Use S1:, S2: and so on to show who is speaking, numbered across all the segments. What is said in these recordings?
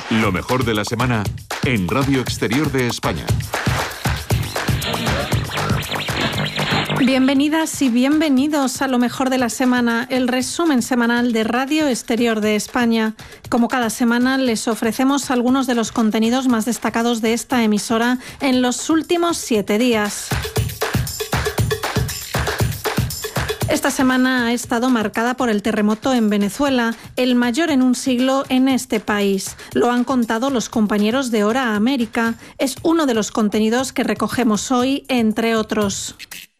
S1: Lo mejor de la semana en Radio Exterior de España.
S2: Bienvenidas y bienvenidos a Lo mejor de la semana, el resumen semanal de Radio Exterior de España. Como cada semana, les ofrecemos algunos de los contenidos más destacados de esta emisora en los últimos 7 días. Esta semana ha estado marcada por el terremoto en Venezuela, el mayor en un siglo en este país. Lo han contado los compañeros de Hora América. Es uno de los contenidos que recogemos hoy, entre otros.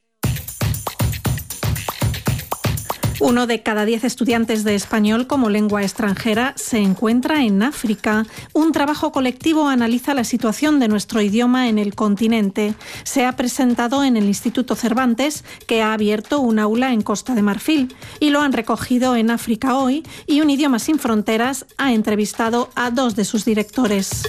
S2: 1 de cada 10 estudiantes de español como lengua extranjera se encuentra en África. Un trabajo colectivo analiza la situación de nuestro idioma en el continente. Se ha presentado en el Instituto Cervantes, que ha abierto un aula en Costa de Marfil, y lo han recogido en África Hoy, y Un Idioma Sin Fronteras ha entrevistado a 2 de sus directores.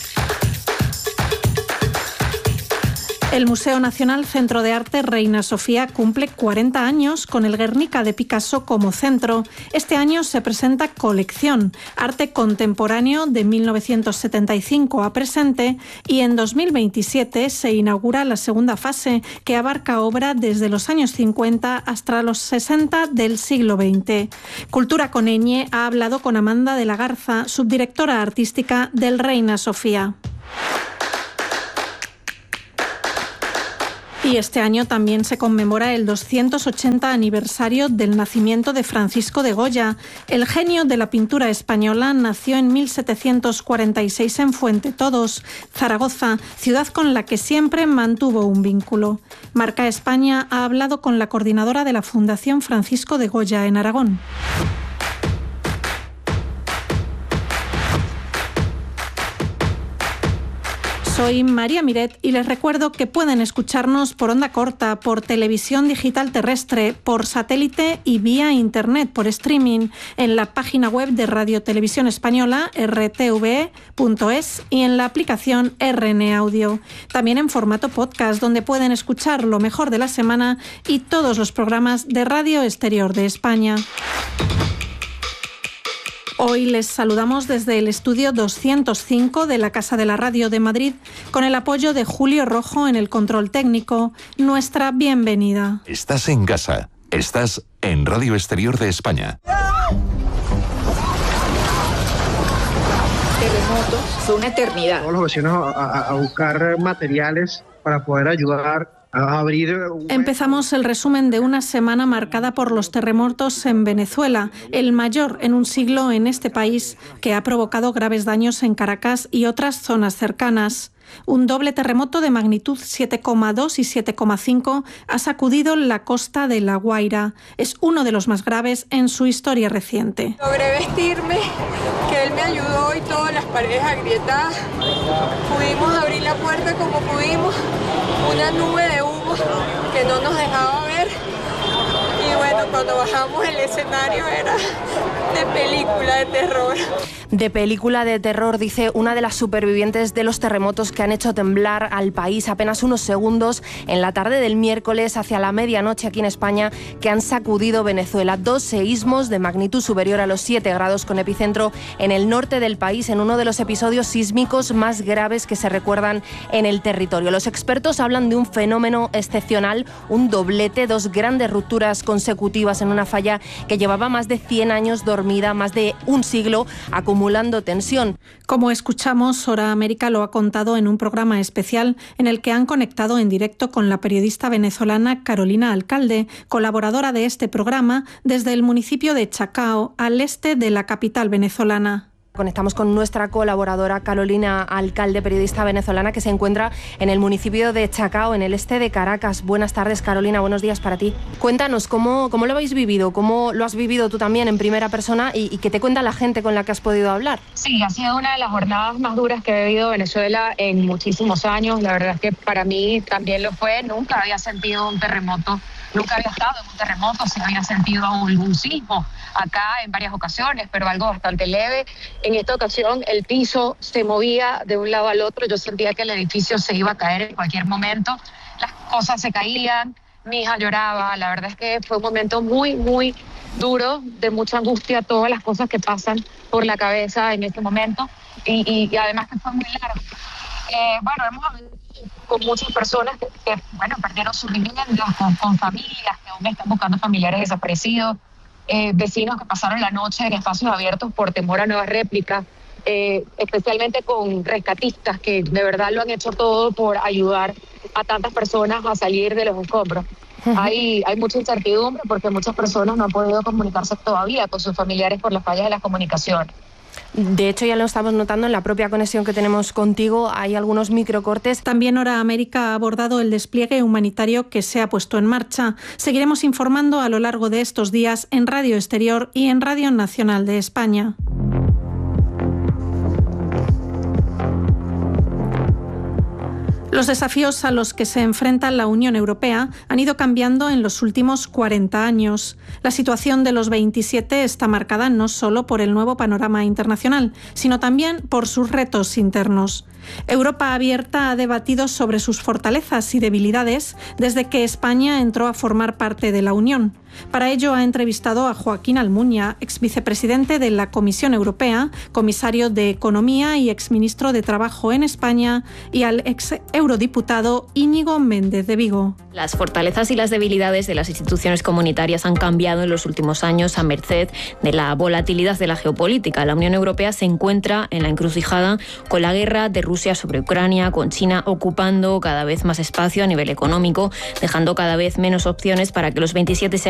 S2: El Museo Nacional Centro de Arte Reina Sofía cumple 40 años con el Guernica de Picasso como centro. Este año se presenta Colección, arte contemporáneo de 1975 a presente, y en 2027 se inaugura la segunda fase, que abarca obra desde los años 50 hasta los 60 del siglo XX. Cultura con ñ ha hablado con Amanda de la Garza, subdirectora artística del Reina Sofía. Y este año también se conmemora el 280 aniversario del nacimiento de Francisco de Goya. El genio de la pintura española nació en 1746 en Fuentetodos, Zaragoza, ciudad con la que siempre mantuvo un vínculo. Marca España ha hablado con la coordinadora de la Fundación Francisco de Goya en Aragón. Soy María Miret y les recuerdo que pueden escucharnos por onda corta, por televisión digital terrestre, por satélite y vía internet por streaming en la página web de Radio Televisión Española, rtve.es, y en la aplicación RN Audio. También en formato podcast, donde pueden escuchar lo mejor de la semana y todos los programas de Radio Exterior de España. Hoy les saludamos desde el estudio 205 de la Casa de la Radio de Madrid, con el apoyo de Julio Rojo en el control técnico. Nuestra bienvenida.
S1: Estás en casa. Estás en Radio Exterior de España.
S3: Terremotos fue una eternidad.
S4: Todos los vecinos a buscar materiales para poder ayudar a abrir.
S2: Empezamos el resumen de una semana marcada por los terremotos en Venezuela, el mayor en un siglo en este país, que ha provocado graves daños en Caracas y otras zonas cercanas. Un doble terremoto de magnitud 7,2 y 7,5 ha sacudido la costa de La Guaira. Es uno de los más graves en su historia reciente.
S3: Logré vestirme, que él me ayudó, y todas las paredes agrietadas. Pudimos abrir la puerta como pudimos, una nube de humo que no nos dejaba ver. Y bueno, cuando bajamos el escenario era de película de terror.
S5: De película de terror, dice una de las supervivientes de los terremotos que han hecho temblar al país apenas unos segundos en la tarde del miércoles hacia la medianoche aquí en España, que han sacudido Venezuela. 2 seísmos de magnitud superior a los 7 grados con epicentro en el norte del país, en uno de los episodios sísmicos más graves que se recuerdan en el territorio. Los expertos hablan de un fenómeno excepcional, un doblete, 2 grandes rupturas consecutivas en una falla que llevaba más de 100 años dormida, más de un siglo acumulando tensión.
S2: Como escuchamos, Hora América lo ha contado en un programa especial en el que han conectado en directo con la periodista venezolana Carolina Alcalde, colaboradora de este programa, desde el municipio de Chacao, al este de la capital venezolana.
S5: Conectamos con nuestra colaboradora Carolina Alcalde, periodista venezolana que se encuentra en el municipio de Chacao, en el este de Caracas. Buenas tardes, Carolina, buenos días para ti. Cuéntanos, ¿cómo lo habéis vivido? ¿Cómo lo has vivido tú también en primera persona? ¿Y qué te cuenta la gente con la que has podido hablar?
S6: Sí, ha sido una de las jornadas más duras que he vivido Venezuela en muchísimos años. La verdad es que para mí también lo fue. Nunca había sentido un terremoto. Nunca había estado en un terremoto, sí había sentido algún sismo acá en varias ocasiones, pero algo bastante leve. En esta ocasión el piso se movía de un lado al otro, yo sentía que el edificio se iba a caer en cualquier momento, las cosas se caían, mi hija lloraba, la verdad es que fue un momento muy, muy duro, de mucha angustia, todas las cosas que pasan por la cabeza en este momento y además que fue muy largo. Bueno, hemos hablado con muchas personas que perdieron sus viviendas, con familias que aún están buscando familiares desaparecidos, vecinos que pasaron la noche en espacios abiertos por temor a nuevas réplicas, especialmente con rescatistas que de verdad lo han hecho todo por ayudar a tantas personas a salir de los escombros. Hay mucha incertidumbre porque muchas personas no han podido comunicarse todavía con sus familiares por las fallas de la comunicación.
S5: De hecho, ya lo estamos notando en la propia conexión que tenemos contigo, hay algunos microcortes.
S2: También Hora América ha abordado el despliegue humanitario que se ha puesto en marcha. Seguiremos informando a lo largo de estos días en Radio Exterior y en Radio Nacional de España. Los desafíos a los que se enfrenta la Unión Europea han ido cambiando en los últimos 40 años. La situación de los 27 está marcada no solo por el nuevo panorama internacional, sino también por sus retos internos. Europa Abierta ha debatido sobre sus fortalezas y debilidades desde que España entró a formar parte de la Unión. Para ello ha entrevistado a Joaquín Almunia, exvicepresidente de la Comisión Europea, comisario de Economía y exministro de Trabajo en España, y al ex eurodiputado Íñigo Méndez de Vigo.
S7: Las fortalezas y las debilidades de las instituciones comunitarias han cambiado en los últimos años a merced de la volatilidad de la geopolítica. La Unión Europea se encuentra en la encrucijada con la guerra de Rusia sobre Ucrania, con China ocupando cada vez más espacio a nivel económico, dejando cada vez menos opciones para que los 27 sean